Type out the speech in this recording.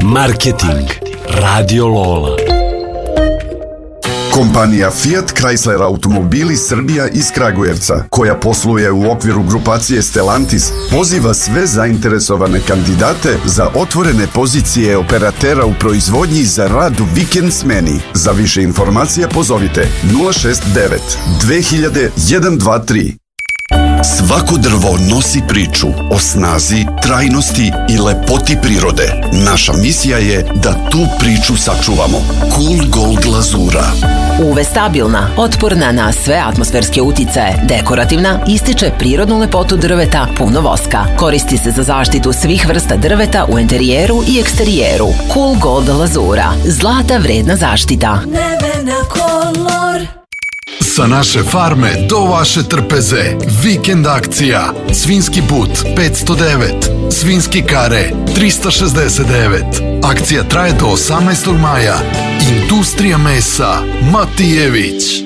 Marketing Radio Lola. Kompanija Fiat Chrysler Automobili Srbija iz Kragujevca, koja posluje u okviru grupacije Stellantis, poziva sve zainteresovane kandidate za otvorene pozicije operatera u proizvodnji za rad u vikend smeni. Za više informacija pozovite 069 2000 123. Svako drvo nosi priču o snazi, trajnosti i lepoti prirode. Naša misija je da tu priču sačuvamo. Cool Gold glazura. UV stabilna, otporna na sve atmosferske uticaje, dekorativna, ističe prirodnu lepotu drveta, puno voska. Koristi se za zaštitu svih vrsta drveta u interijeru i eksterijeru. Cool Gold glazura. Zlata vredna zaštita. Nevena kolor. Sa naše farme do vaše trpeze. Vikend akcija. Svinjski but 509. Svinjski kare 369. Akcija traje do 18. maja. Industrija mesa Matijević.